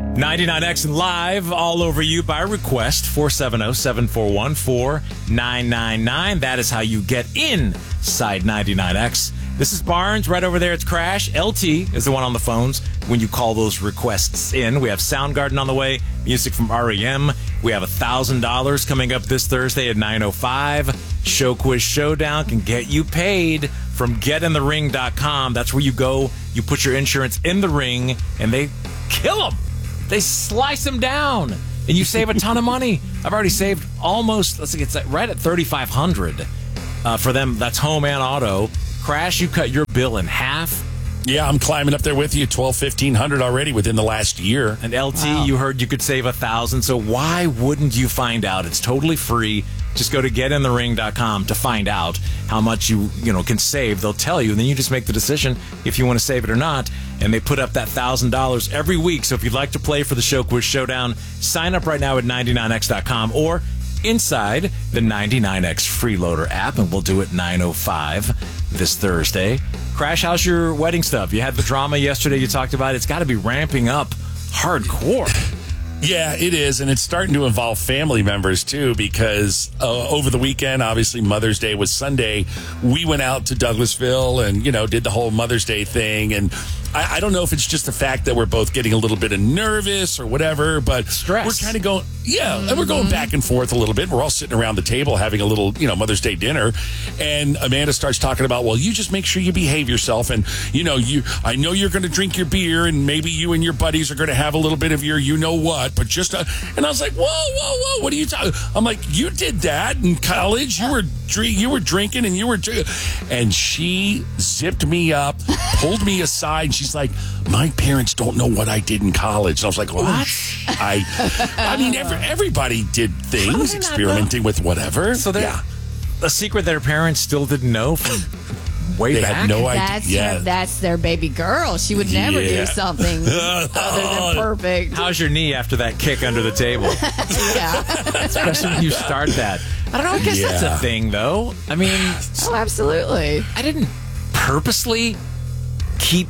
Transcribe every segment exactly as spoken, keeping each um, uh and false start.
ninety-nine X live all over you by request. four seven zero, seven four one, four nine nine nine. That is how you get inside ninety-nine X. This is Barnes. Right over there, it's Crash. L T is the one on the phones when you call those requests in. We have Soundgarden on the way, music from R E M. We have one thousand dollars coming up this Thursday at nine oh five. Show Quiz Showdown can get you paid from get in the ring dot com. That's where you go. You put your insurance in the ring, and they kill them. They slice them down, and you save a ton of money. I've already saved almost, let's see, it's right at thirty-five hundred dollars uh, for them. That's home and auto. Crash, you cut your bill in half. Yeah, I'm climbing up there with you, twelve, fifteen hundred already within the last year. And L T, Wow. you heard you could save a thousand. So why wouldn't you find out? It's totally free. Just go to get in the ring dot com to find out how much you you know can save. They'll tell you, and then you just make the decision if you want to save it or not. And they put up that one thousand dollars every week. So if you'd like to play for the Show Quiz Showdown, sign up right now at ninety-nine X dot com or inside the ninety-nine X Freeloader app, and we'll do it nine oh five this Thursday. Crash, how's your wedding stuff? You had the drama yesterday you talked about. It's got to be ramping up hardcore. Yeah, it is, and it's starting to involve family members, too, because uh, over the weekend, obviously Mother's Day was Sunday, we went out to Douglasville and, you know, did the whole Mother's Day thing, and I, I don't know if it's just the fact that we're both getting a little bit of nervous or whatever, but Stress. we're kind of going, yeah, and we're going back and forth a little bit. We're all sitting around the table having a little, you know, Mother's Day dinner, and Amanda starts talking about, well, you just make sure you behave yourself, and, you know, you, I know you're going to drink your beer, and maybe you and your buddies are going to have a little bit of your you-know-what, but just, uh, and I was like, whoa, whoa, whoa, what are you talking? I'm like, you did that in college. You were drink, you were drinking, and you were, dr-. And she zipped me up, pulled me aside, and she's like, my parents don't know what I did in college. And I was like, what? I, I mean, every, everybody did things, experimenting with whatever. So they're yeah. a secret their parents still didn't know from way They back. had no idea. That's Yeah. her, that's their baby girl. She would never Yeah. do something other than perfect. How's your knee after that kick under the table? Yeah. Especially when you start that. I don't know. I guess that's Yeah. a thing, though. I mean, Oh, absolutely. I didn't purposely keep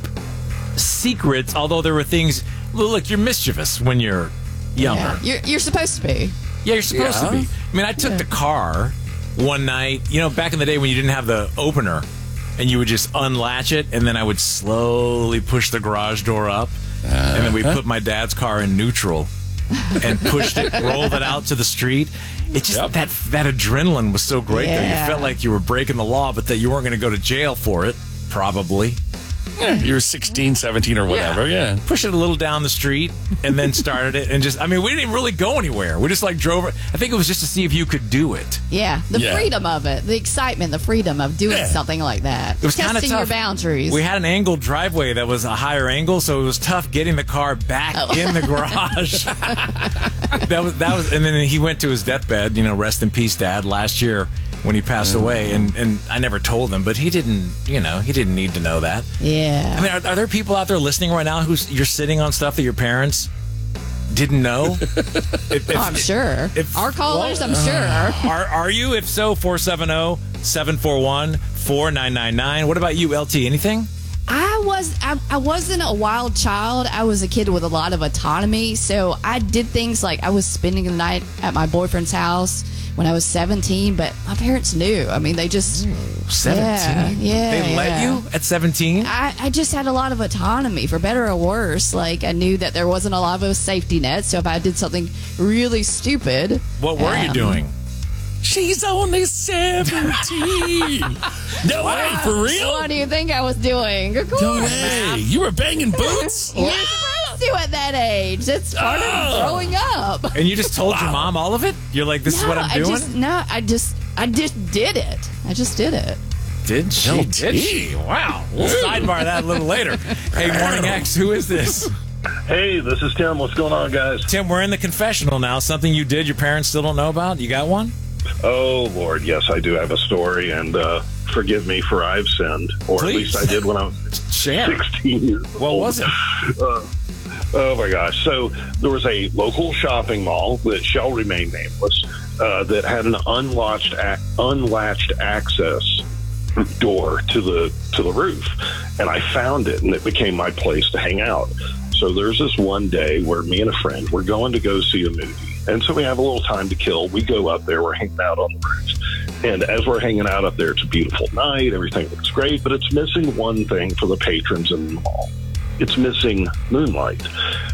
secrets, although there were things. Well, look, you're mischievous when you're younger. Yeah. You're, you're supposed to be. Yeah, you're supposed Yeah. to be. I mean, I took the car one night, you know, back in the day when you didn't have the opener, and you would just unlatch it, and then I would slowly push the garage door up, and then we put my dad's car in neutral and pushed it, rolled it out to the street. It just, Yep. that that adrenaline was so great, though. You Yeah. felt like you were breaking the law, but that you weren't going to go to jail for it, probably. Yeah, you were sixteen, seventeen, or whatever. Yeah. Push it a little down the street and then started it. And just, I mean, we didn't even really go anywhere. We just like drove it. I think it was just to see if you could do it. Yeah. The Yeah. freedom of it, the excitement, the freedom of doing Yeah. something like that. It was kind of Testing tough. your boundaries. We had an angled driveway that was a higher angle, so it was tough getting the car back Oh. in the garage. that was that was, and then he went to his deathbed. You know, rest in peace, Dad. Last year when he passed away, and and I never told him, but he didn't. You know, he didn't need to know that. yeah. I mean, are, are there people out there listening right now who's you're sitting on stuff that your parents didn't know? If- if- Oh, I'm sure. if- Our callers, I'm sure. Are are you? If so, four seven zero, seven four one, four nine nine nine. What about you, L T? Anything? I was I, I wasn't a wild child. I was a kid with a lot of autonomy. So I did things like I was spending the night at my boyfriend's house when I was seventeen, but my parents knew. I mean, they just seventeen. Yeah, yeah, They let yeah. you at seventeen? I, I just had a lot of autonomy, for better or worse. Like, I knew that there wasn't a lot of a safety net, so if I did something really stupid... What were you um, doing? She's only seventeen. No way, for real? What do you think I was doing? Of course. No way. You were banging boots? You're supposed to at that age. It's part Oh. of growing up. And you just told your mom all of it? You're like, this is what I'm I doing? just, no, I just, I just did it. I just did it. Did she? No, Did gee. she? Wow. We'll sidebar that a little later. Hey, Morning X, who is this? Hey, this is Tim. What's going on, guys? Tim, we're in the confessional now. Something you did your parents still don't know about? You got one? Oh, Lord, yes, I do have a story, and uh, forgive me for I've sinned, or Please. at least I did when I was Share. sixteen years What old. was it? Uh, oh, my gosh. So there was a local shopping mall that shall remain nameless uh, that had an unlatched, ac- unlatched access door to the to the roof, and I found it, and it became my place to hang out. So there's this one day where me and a friend, we're going to go see a movie. And so we have a little time to kill. We go up there. We're hanging out on the roof. And as we're hanging out up there, it's a beautiful night. Everything looks great. But it's missing one thing for the patrons in the mall. It's missing moonlight.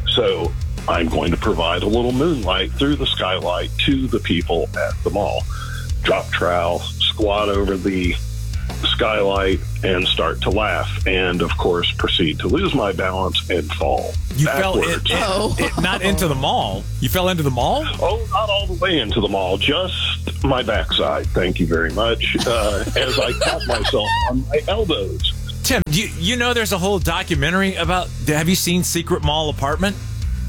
So I'm going to provide a little moonlight through the skylight to the people at the mall. Drop trowel, squat over the skylight, and start to laugh. And, of course, proceed to lose my balance and fall You backwards. fell in, in- Oh. it- not into the mall. You fell into the mall? Oh, not all the way into the mall, just my backside. Thank you very much. Uh, as I caught myself on my elbows. Tim, you, you know there's a whole documentary about, have you seen Secret Mall Apartment?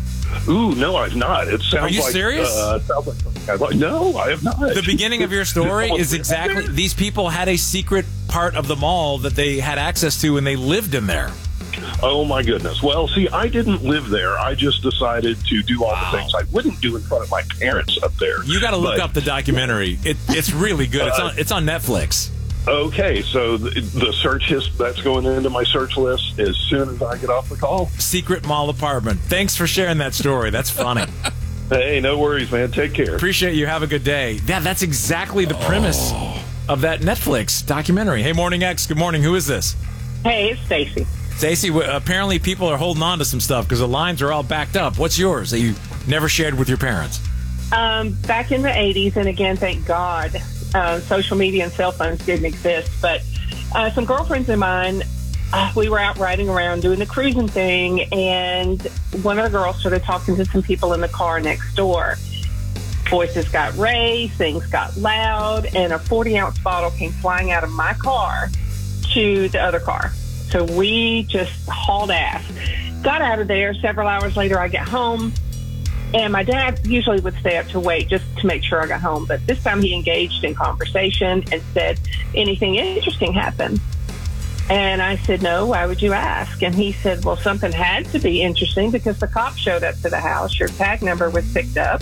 Ooh, no, I've not. It sounds Are you like, serious? Uh, sounds like something I'd like. No, I have not. The beginning of your story is exactly, these people had a secret part of the mall that they had access to and they lived in there. Oh, my goodness. Well, see, I didn't live there. I just decided to do all Wow. the things I wouldn't do in front of my parents up there. You got to look But- up the documentary. It, it's really good. It's on, it's on Netflix. Okay, so the, the search his, that's going into my search list as soon as I get off the call. Secret Mall Apartment. Thanks for sharing that story. That's funny. Hey, no worries, man. Take care. Appreciate you. Have a good day. Yeah, that's exactly the premise of that Netflix documentary. Hey, Morning X. Good morning. Who is this? Hey, it's Stacy. Stacey, w- apparently people are holding on to some stuff because the lines are all backed up. What's yours that you never shared with your parents? Um, back in the eighties, and again, thank God, uh, social media and cell phones didn't exist, but uh, some girlfriends of mine, uh, we were out riding around doing the cruising thing, and one of the girls started talking to some people in the car next door. Voices got raised, things got loud, and a forty-ounce bottle came flying out of my car to the other car. So we just hauled ass. Got out of there. Several hours later, I get home. And my dad usually would stay up to wait just to make sure I got home. But this time he engaged in conversation and said, anything interesting happened? And I said, no, why would you ask? And he said, well, something had to be interesting because the cops showed up to the house. Your tag number was picked up.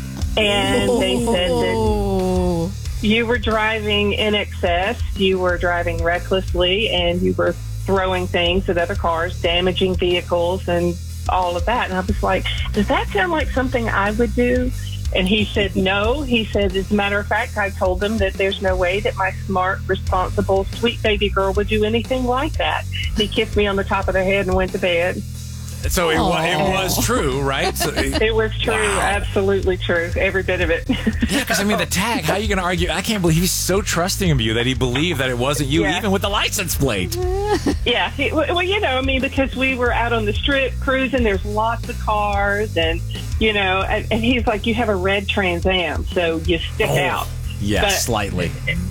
And they said that Oh. you were driving in excess, you were driving recklessly, and you were throwing things at other cars, damaging vehicles, and all of that. And I was like, does that sound like something I would do? And he said, no. He said, as a matter of fact, I told them that there's no way that my smart, responsible, sweet baby girl would do anything like that. He kissed me on the top of the head and went to bed. So it, wa- it Aw. was true, right? So, yeah, It was true, Wow. absolutely true, every bit of it. because I mean, the tag, how are you going to argue? I can't believe he's so trusting of you that he believed that it wasn't you, Yeah. even with the license plate. Yeah, he- well, you know, I mean, because we were out on the strip cruising, there's lots of cars, and, you know, and, and he's like, you have a red Trans Am, so you stick out. Yeah, But- slightly.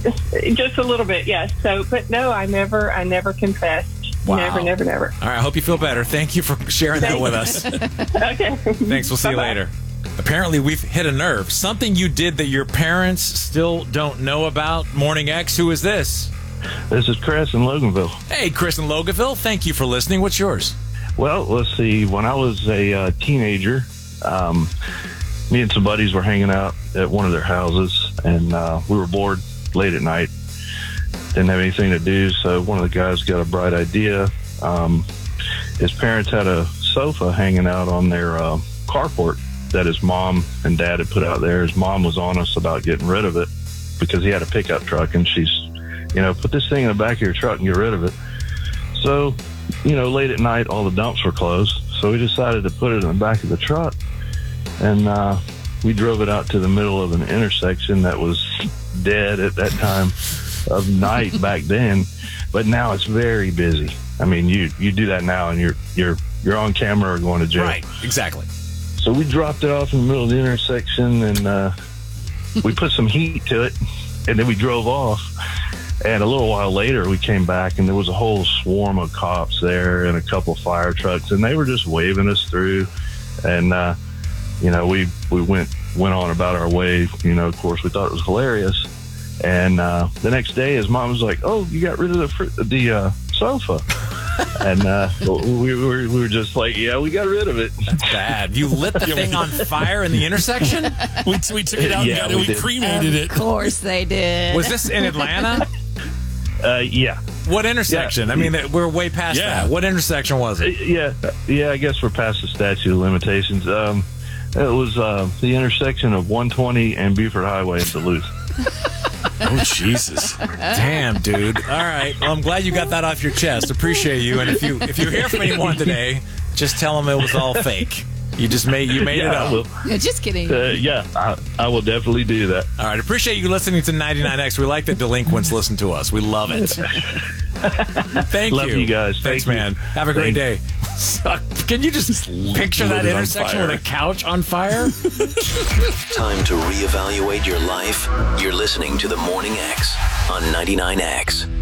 Just a little bit, yes. So, but no, I never, I never confessed. Wow. Never, never, never. All right, I hope you feel better. Thank you for sharing that with us. Okay. Thanks. We'll see you Bye-bye. later. Apparently, we've hit a nerve. Something you did that your parents still don't know about. Morning X, who is this? This is Chris in Loganville. Hey, Chris in Loganville. Thank you for listening. What's yours? Well, let's see. When I was a uh, teenager, um, me and some buddies were hanging out at one of their houses, and uh, we were bored late at night. Didn't have anything to do, so one of the guys got a bright idea. Um, his parents had a sofa hanging out on their uh, carport that his mom and dad had put out there. His mom was on us about getting rid of it because he had a pickup truck, and she's, you know, put this thing in the back of your truck and get rid of it. So, you know, late at night, all the dumps were closed, so we decided to put it in the back of the truck, and uh, we drove it out to the middle of an intersection that was dead at that time of night back then, but now it's very busy. I mean, you you do that now, and you're you're you're on camera or going to jail. Right, exactly. So we dropped it off in the middle of the intersection, and uh, we put some heat to it, and then we drove off. And a little while later, we came back, and there was a whole swarm of cops there and a couple fire trucks, and they were just waving us through. And uh, you know, we we went went on about our way. You know, of course, we thought it was hilarious. And uh, the next day, his mom was like, "Oh, you got rid of the fr- the uh, sofa," and uh, we were we were just like, "Yeah, we got rid of it." Bad. You lit the thing on fire in the intersection? We, we took it out Yeah, and got it. we We did. cremated Of it. course they did. Was this in Atlanta? Uh, yeah, What intersection? Yeah. I mean, we're way past Yeah. that. What intersection was it? Yeah, yeah. I guess we're past the statute of limitations. Um, it was uh, the intersection of one twenty and Buford Highway in Duluth. Oh, Jesus. Damn, dude. All right. Well, I'm glad you got that off your chest. Appreciate you. And if you if you hear from anyone today, just tell them it was all fake. You just made you made yeah, it I up. will. Yeah, just kidding. Uh, yeah, I, I will definitely do that. All right. Appreciate you listening to ninety-nine X. We like that delinquents listen to us. We love it. Thank Love you. you guys. Thanks, Thank you. man. Have a great day. Can you just picture that lit it on intersection fire. with a couch on fire? Time to reevaluate your life. You're listening to the Morning X on ninety-nine X.